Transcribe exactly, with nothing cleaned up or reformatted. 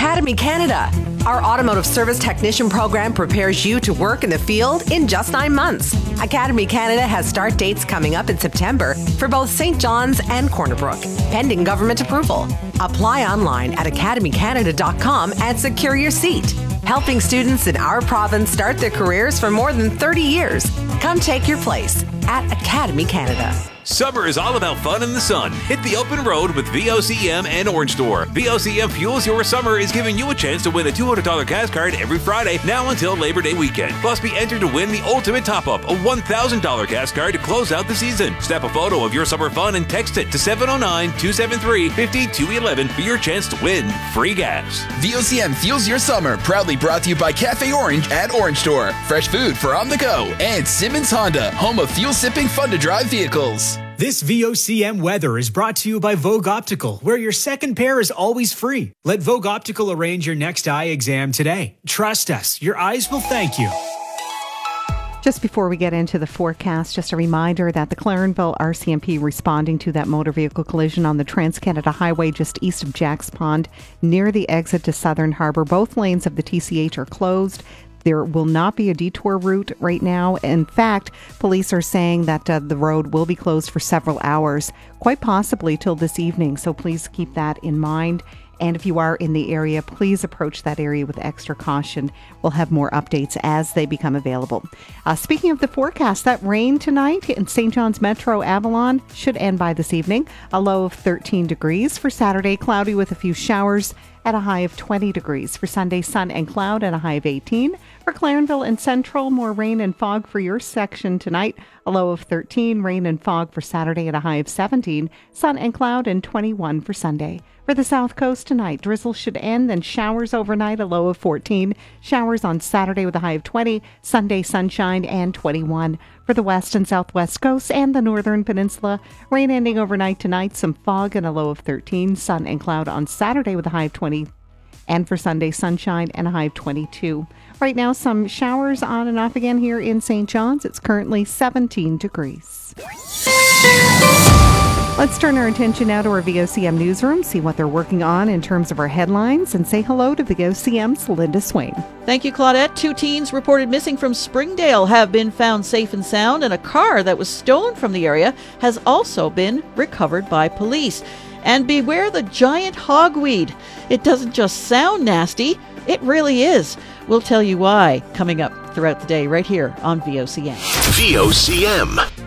Academy Canada. Our automotive service technician program prepares you to work in the field in just nine months. Academy Canada has start dates coming up in September for both Saint John's and Corner Brook, pending government approval. Apply online at academy canada dot com and secure your seat. Helping students in our province start their careers for more than thirty years. Come take your place at Academy Canada. Summer is all about fun in the sun. Hit the open road with V O C M and Orange Store. V O C M Fuels Your Summer is giving you a chance to win a two hundred dollars gas card every Friday, now until Labor Day weekend. Plus, be entered to win the ultimate top-up, a one thousand dollars gas card to close out the season. Snap a photo of your summer fun and text it to seven oh nine, two seven three, five two one one for your chance to win free gas. V O C M Fuels Your Summer, proudly brought to you by Cafe Orange at Orange Store. Fresh food for on the go. And Simmons Honda, home of fuel-sipping, fun-to-drive vehicles. This V O C M weather is brought to you by Vogue Optical, where your second pair is always free. Let Vogue Optical arrange your next eye exam today. Trust us, your eyes will thank you. Just before we get into the forecast, just a reminder that the Clarenville R C M P responding to that motor vehicle collision on the Trans-Canada Highway just east of Jacks Pond near the exit to Southern Harbour. Both lanes of the T C H are closed. There will not be a detour route right now. In fact, police are saying that uh, the road will be closed for several hours, quite possibly till this evening. So please keep that in mind. And if you are in the area, please approach that area with extra caution. We'll have more updates as they become available. Uh, speaking of the forecast, that rain tonight in Saint John's Metro, Avalon, should end by this evening. A low of thirteen degrees. For Saturday, cloudy with a few showers at a high of twenty degrees. For Sunday, sun and cloud at a high of eighteen. For Clarenville and Central, more rain and fog for your section tonight. A low of thirteen. Rain and fog for Saturday at a high of seventeen. Sun and cloud and twenty-one for Sunday. For the South Coast tonight, drizzle should end, then showers overnight, a low of fourteen. Showers on Saturday with a high of twenty. Sunday, sunshine and twenty-one. For the West and Southwest Coast and the Northern Peninsula, rain ending overnight tonight, some fog and a low of thirteen. Sun and cloud on Saturday with a high of twenty. And for Sunday, sunshine and a high of twenty-two. Right now, some showers on and off again here in Saint John's. It's currently seventeen degrees. Let's turn our attention now to our V O C M newsroom, see what they're working on in terms of our headlines, and say hello to V O C M's Linda Swain. Thank you, Claudette. Two teens reported missing from Springdale have been found safe and sound, and a car that was stolen from the area has also been recovered by police. And beware the giant hogweed. It doesn't just sound nasty, it really is. We'll tell you why coming up throughout the day right here on V O C M. V O C M.